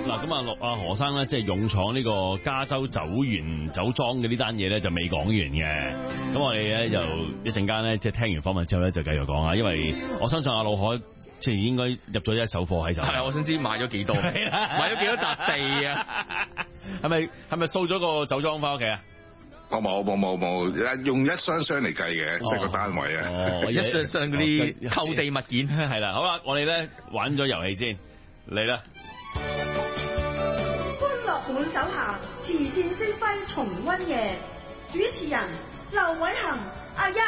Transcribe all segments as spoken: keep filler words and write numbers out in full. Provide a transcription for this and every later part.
嗱咁啊，阿何生咧，即係勇闖呢個加州酒園酒莊嘅呢單嘢咧，就未講完嘅。咁我哋咧就一陣間咧，即係聽完訪問之後咧，就繼續講啊。因為我相信阿老海即係應該入咗一手貨喺手。 係啊，我想知買咗幾多？買咗幾多笪地啊？ 係咪係咪掃咗個酒莊翻屋企啊？ 我冇冇冇冇，用一箱箱嚟計嘅，成個單位啊！ 哦，一箱箱嗰啲購地物件係啦。好啦，我哋咧玩咗遊戲先，嚟啦！ 歡樂滿手霞，慈善星輝重溫夜，主持人劉偉恒，阿一。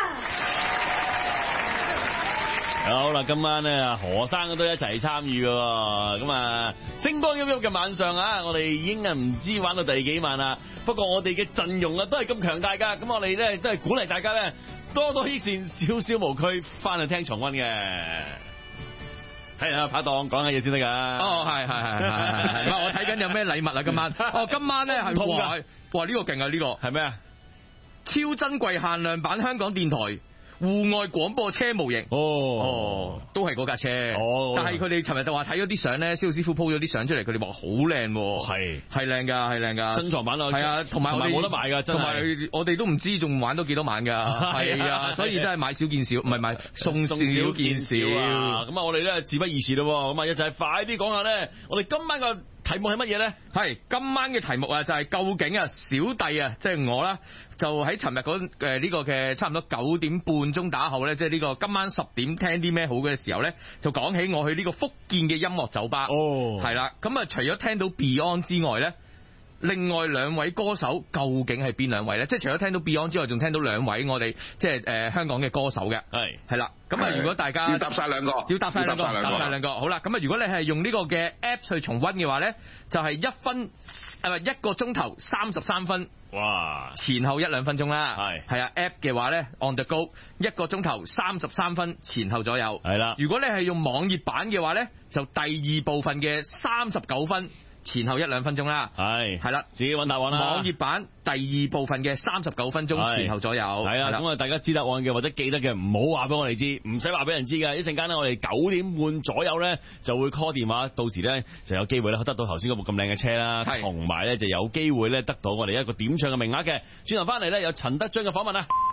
好啦，今晚咧何生都一齊參與嘅，咁啊星光熠熠嘅晚上啊，我哋已經啊唔知玩到第幾晚啦。不過我哋嘅陣容啊都係咁強大噶，咁我哋咧都係鼓勵大家咧多多益善，少少無拘，翻去聽重溫嘅。係啊，拍檔講下嘢先得噶。 哦，係係係係係係。我睇緊有咩禮物啊？今晚哦，今晚咧係哇哇呢個勁啊！呢個係咩啊？ 超珍貴限量版香港電台戶外廣播車模型。 哦哦，都係嗰架車。 哦， 但係佢哋尋日就話睇咗啲相咧，蕭師傅 po 咗啲相出嚟，佢哋話好靚。 係係靚噶，係靚噶， 珍藏版咯。 係啊，同埋我哋冇得賣噶，真係。 同埋我哋都唔知仲玩到幾多晚噶。係啊，所以真係買少見少，唔係買送少見少啊。 咁啊，我哋咧事不宜遲咯。咁啊，一齊快啲講下咧，我哋今晚個題目係乜嘢咧？ 係今晚嘅題目啊，就係究竟啊，小弟啊，即係我啦，就喺尋日嗰誒呢個嘅差唔多九點半鐘打後咧，即係呢個今晚十點聽啲咩好嘅時候咧，就講起我去呢個福建嘅音樂酒吧。 哦， 係啦，咁啊，除咗聽到 Beyond 之外咧，另外兩位歌手究竟係邊兩位咧？即係除咗聽到 Beyond 之外，仲聽到兩位我哋即係誒香港嘅歌手嘅。係係啦，咁啊，如果大家要答晒兩個， 要答晒兩個， 答晒兩個。好啦，咁啊，如果你係用呢個嘅 App 去重溫嘅話咧，就係一分誒一個鐘頭三十三分。 哇！ 前後一兩分鐘啦。 係係啊 ，App 嘅話咧 On the go 一個鐘頭三十三分前後左右。 係啦， 如果你係用網頁版嘅話咧，就第二部分嘅三十九分。前後一兩分鐘啦，係係啦， 自己揾答案啦。 網頁版第二部分嘅三十九分鐘前後左右， 係啦。咁啊，大家知答案嘅或者記得嘅，唔好話俾我哋知，唔使話俾人知㗎。一陣間咧，我哋九點半左右咧就會 call 電話，到時咧就有機會咧得到頭先嗰部咁靚嘅車啦，同埋咧就有機會咧得到我哋一個點唱嘅名額嘅。轉頭翻嚟咧有陳德章嘅訪問啊！